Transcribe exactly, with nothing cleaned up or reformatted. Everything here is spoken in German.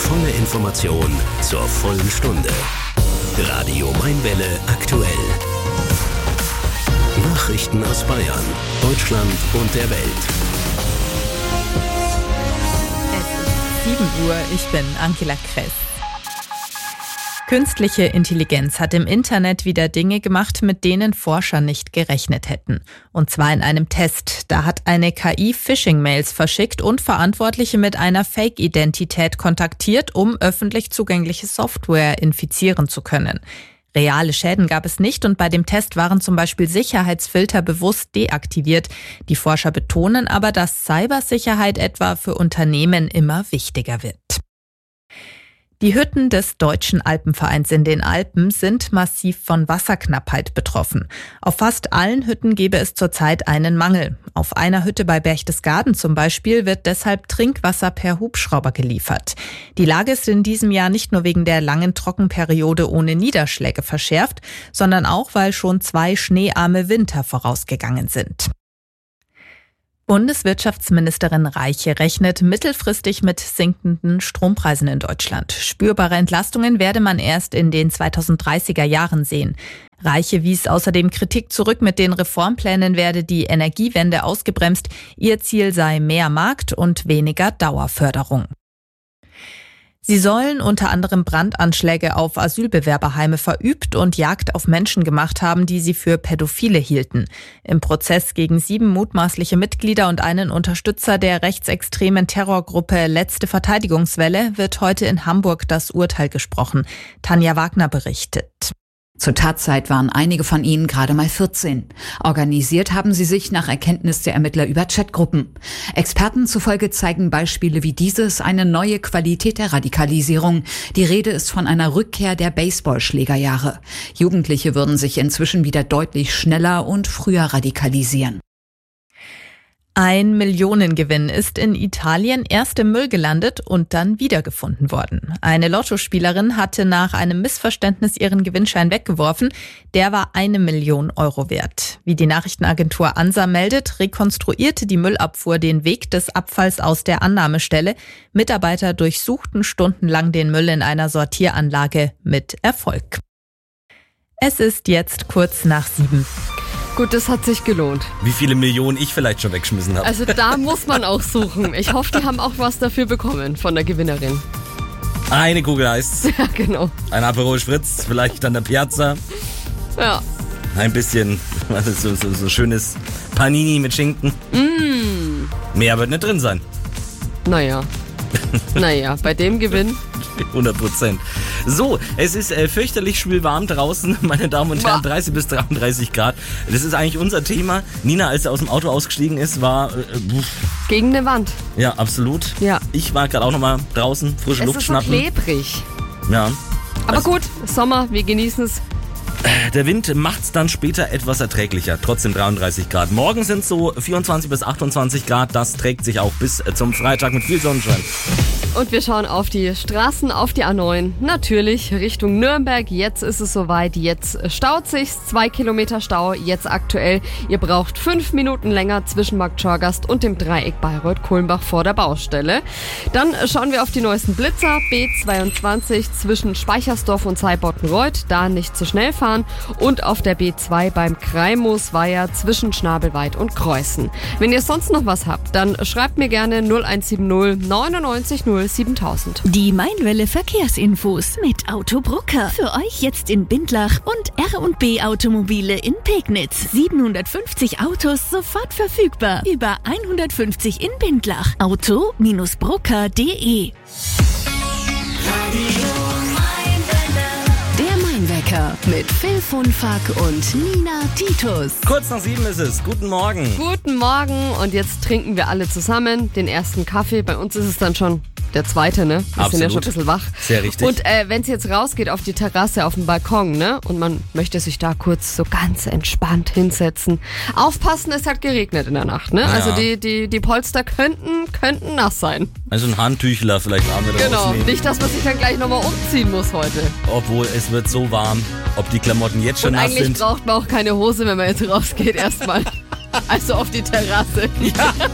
volle Information zur vollen Stunde. Radio Mainwelle aktuell. Nachrichten aus Bayern, Deutschland und der Welt. Es ist sieben Uhr, ich bin Angela Kress. Künstliche Intelligenz hat im Internet wieder Dinge gemacht, mit denen Forscher nicht gerechnet hätten. Und zwar in einem Test. Da hat eine K I Phishing-Mails verschickt und Verantwortliche mit einer Fake-Identität kontaktiert, um öffentlich zugängliche Software infizieren zu können. Reale Schäden gab es nicht und bei dem Test waren zum Beispiel Sicherheitsfilter bewusst deaktiviert. Die Forscher betonen aber, dass Cybersicherheit etwa für Unternehmen immer wichtiger wird. Die Hütten des Deutschen Alpenvereins in den Alpen sind massiv von Wasserknappheit betroffen. Auf fast allen Hütten gebe es zurzeit einen Mangel. Auf einer Hütte bei Berchtesgaden zum Beispiel wird deshalb Trinkwasser per Hubschrauber geliefert. Die Lage ist in diesem Jahr nicht nur wegen der langen Trockenperiode ohne Niederschläge verschärft, sondern auch, weil schon zwei schneearme Winter vorausgegangen sind. Bundeswirtschaftsministerin Reiche rechnet mittelfristig mit sinkenden Strompreisen in Deutschland. Spürbare Entlastungen werde man erst in den zweitausenddreißiger Jahren sehen. Reiche wies außerdem Kritik zurück, mit den Reformplänen werde die Energiewende ausgebremst. Ihr Ziel sei mehr Markt und weniger Dauerförderung. Sie sollen unter anderem Brandanschläge auf Asylbewerberheime verübt und Jagd auf Menschen gemacht haben, die sie für Pädophile hielten. Im Prozess gegen sieben mutmaßliche Mitglieder und einen Unterstützer der rechtsextremen Terrorgruppe Letzte Verteidigungswelle wird heute in Hamburg das Urteil gesprochen. Tanja Wagner berichtet. Zur Tatzeit waren einige von ihnen gerade mal vierzehn. Organisiert haben sie sich nach Erkenntnis der Ermittler über Chatgruppen. Experten zufolge zeigen Beispiele wie dieses eine neue Qualität der Radikalisierung. Die Rede ist von einer Rückkehr der Baseballschlägerjahre. Jugendliche würden sich inzwischen wieder deutlich schneller und früher radikalisieren. Ein Millionengewinn ist in Italien erst im Müll gelandet und dann wiedergefunden worden. Eine Lottospielerin hatte nach einem Missverständnis ihren Gewinnschein weggeworfen. Der war eine Million Euro wert. Wie die Nachrichtenagentur ANSA meldet, rekonstruierte die Müllabfuhr den Weg des Abfalls aus der Annahmestelle. Mitarbeiter durchsuchten stundenlang den Müll in einer Sortieranlage mit Erfolg. Es ist jetzt kurz nach sieben. Gut, das hat sich gelohnt. Wie viele Millionen ich vielleicht schon weggeschmissen habe. Also da muss man auch suchen. Ich hoffe, die haben auch was dafür bekommen von der Gewinnerin. Eine Kugel Eis. Ja, genau. Ein Aperol Spritz, vielleicht an der Piazza. Ja. Ein bisschen, was ist so, so, so schönes Panini mit Schinken. Mm. Mehr wird nicht drin sein. Naja. Naja, bei dem Gewinn. hundert Prozent. So, es ist äh, fürchterlich schwül warm draußen, meine Damen und Herren, dreißig bis dreiunddreißig Grad. Das ist eigentlich unser Thema. Nina, als sie aus dem Auto ausgestiegen ist, war... Äh, Gegen eine Wand. Ja, absolut. Ja. Ich war gerade auch nochmal draußen, frische es Luft ist so schnappen. klebrig. Ja. Aber also, gut, Sommer, wir genießen es. Der Wind macht's dann später etwas erträglicher, trotzdem dreiunddreißig Grad. Morgen sind so vierundzwanzig bis achtundzwanzig Grad, das trägt sich auch bis zum Freitag mit viel Sonnenschein. Und wir schauen auf die Straßen, auf die A neun, natürlich Richtung Nürnberg. Jetzt ist es soweit, jetzt staut sich's, zwei Kilometer Stau, jetzt aktuell. Ihr braucht fünf Minuten länger zwischen Markt Schorgast und dem Dreieck Bayreuth-Kulmbach vor der Baustelle. Dann schauen wir auf die neuesten Blitzer, B zweiundzwanzig zwischen Speichersdorf und Zeibottenreuth, da nicht zu schnell fahren. Und auf der B zwei beim Kreimoosweiher zwischen Schnabelweit und Kreuzen. Wenn ihr sonst noch was habt, dann schreibt mir gerne null eins sieben null neunundneunzig null siebentausend. Die Mainwelle Verkehrsinfos mit Autobrucker. Für euch jetzt in Bindlach und R und B Automobile in Pegnitz. siebenhundertfünfzig Autos sofort verfügbar. Über hundertfünfzig in Bindlach. Auto Brucker punkt de. Wecker mit Phil von Fack und Nina Titus. Kurz nach sieben ist es. Guten Morgen. Guten Morgen und jetzt trinken wir alle zusammen den ersten Kaffee. Bei uns ist es dann schon der zweite, ne? Wir Absolut. sind ja schon ein bisschen wach. Sehr richtig. Und äh, wenn es jetzt rausgeht auf die Terrasse, auf den Balkon, ne? Und man möchte sich da kurz so ganz entspannt hinsetzen. Aufpassen, es hat geregnet in der Nacht, ne? Ja. Also die, die, die Polster könnten, könnten nass sein. Also ein Handtüchler vielleicht haben wir da Genau, rausnehmen. nicht, dass man sich dann gleich nochmal umziehen muss heute. Obwohl, es wird so warm. Ob die Klamotten jetzt schon Und nass eigentlich sind. braucht man auch keine Hose, wenn man jetzt rausgeht erstmal. Also auf die Terrasse. Ja.